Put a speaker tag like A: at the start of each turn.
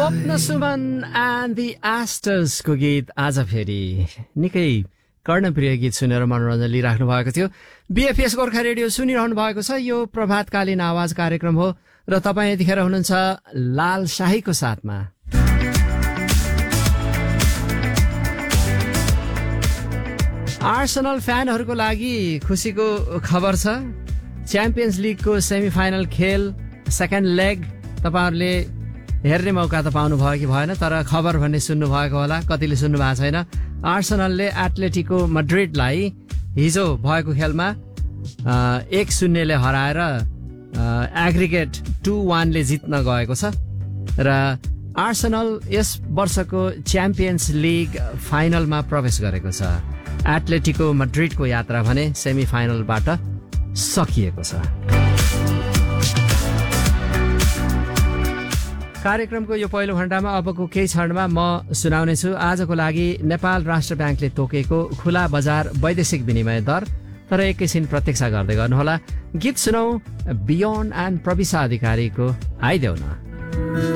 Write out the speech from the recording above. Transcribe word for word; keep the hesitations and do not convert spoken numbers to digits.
A: स्वप्न Suman and the एस्टर्सको गीत आज फेरि निकै कर्णप्रिय गीत सुनेर मनोरञ्जन लिइराख्नु भएको थियो। बीएफएस गोर्खा रेडियो सुनिरहनु भएको छ। यो प्रभातकालीन आवाज कार्यक्रम हो र तपाईँ यतिखेर हुनुहुन्छ लाल शाहीको साथमा। आर्सेनल फ्यानहरूको लागि खुसीको खबर छ। च्याम्पियन्स लिगको सेमिफाइनल खेल सेकेन्ड लेग तपाईहरुले हेर्ने मौका त पाउनु भयो कि भएन, तर खबर भन्ने सुन्नु भएको होला, कतिले सुन्नु भएको छैन। आर्सेनलले एटलेटिको मड्रिडलाई हिजो भएको खेलमा एक शून्यले हराएर एग्रिगेट टू वानले जित्न गएको छ र आर्सेनल यस वर्षको च्याम्पियन्स लिग फाइनलमा प्रवेश गरेको छ। एटलेटिको मड्रिडको यात्रा भने सेमिफाइनलबाट सकिएको छ। कार्यक्रमको यो पहिलो घण्टामा अबको केही क्षणमा म सुनाउने छु आजको लागि नेपाल राष्ट्र ब्याङ्कले तोकेको खुला बजार वैदेशिक विनिमय दर। तर एकैछिन प्रतीक्षा गर्दै गर्नुहोला। गीत सुनौ बियोन्ड एन्ड प्रविशा अधिकारीको आइदेऊ न।